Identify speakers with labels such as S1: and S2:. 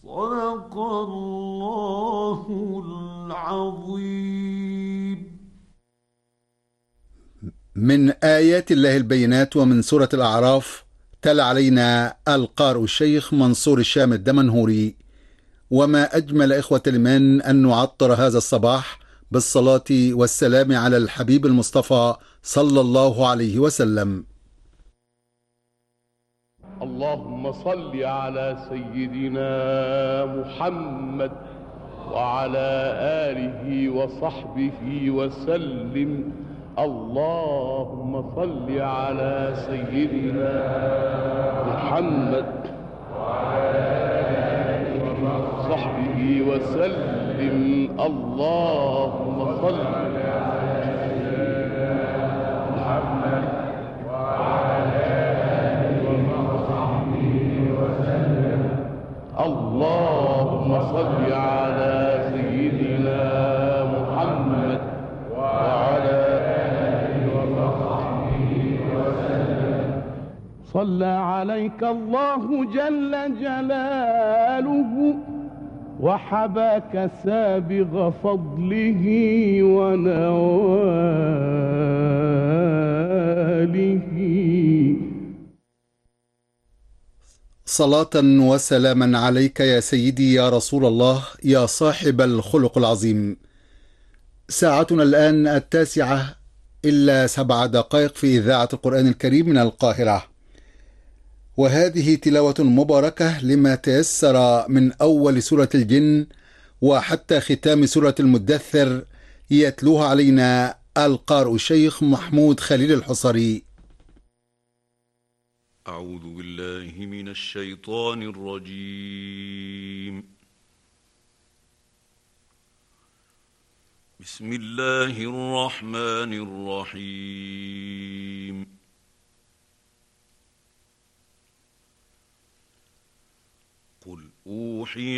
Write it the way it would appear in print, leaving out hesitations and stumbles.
S1: صدق الله العظيم.
S2: من آيات الله البينات ومن سورة الأعراف. تلا علينا القارئ الشيخ منصور الشام الدمنهوري. وما أجمل إخوة الإيمان أن نعطر هذا الصباح بالصلاة والسلام على الحبيب المصطفى صلى الله عليه وسلم.
S3: اللهم صل على سيدنا محمد وعلى آله وصحبه وسلم. اللهم صل على سيدنا محمد وعلى آله وصحبه وسلم. اللهم صل على سيدنا محمد وعلى آله وصحبه وسلم. اللهم صل على سيدنا محمد وعلى آله وصحبه وسلم. صلى عليك الله جل جلاله وحباك سابغ فضله ونواله.
S2: صلاة وسلاما عليك يا سيدي يا رسول الله يا صاحب الخلق العظيم. ساعتنا الآن 9:07 في إذاعة القرآن الكريم من القاهرة، وهذه تلاوة مباركة لما تيسر من أول سورة الجن وحتى ختام سورة المدثر، يتلوها علينا القارئ الشيخ محمود خليل الحصري.
S4: أعوذ بالله من الشيطان الرجيم. بسم الله الرحمن الرحيم. قل أوحي